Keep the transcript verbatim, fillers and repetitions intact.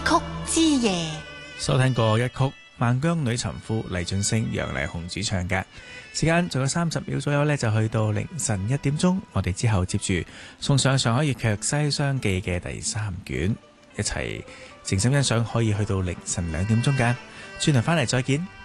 曲之夜， 收聽過一曲萬江女尋夫黎俊升、楊麗紅主唱嘅。時間仲有三十秒左右呢，就去到凌晨一點鐘。我哋之後接住送上上海粵劇《西廂記》嘅第三卷，一齊靜心欣賞，可以去到凌晨兩點鐘嘅。轉頭翻嚟再見。